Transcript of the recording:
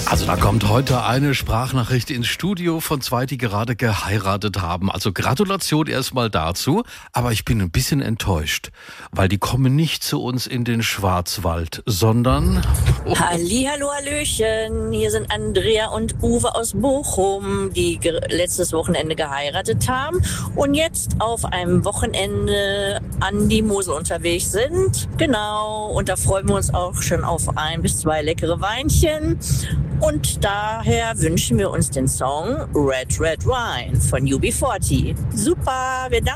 Also da kommt heute eine Sprachnachricht ins Studio von zwei, die gerade geheiratet haben. Also Gratulation erstmal dazu, aber ich bin ein bisschen enttäuscht, weil die kommen nicht zu uns in den Schwarzwald, sondern... Hallihallo, hallöchen, hier sind Andrea und Uwe aus Bochum, die letztes Wochenende geheiratet haben und jetzt auf einem Wochenende an die Mosel unterwegs sind. Genau, und da freuen wir uns auch schon auf 1 bis 2 leckere Weinchen. Und daher wünschen wir uns den Song Red Red Wine von UB40. Super, wir danken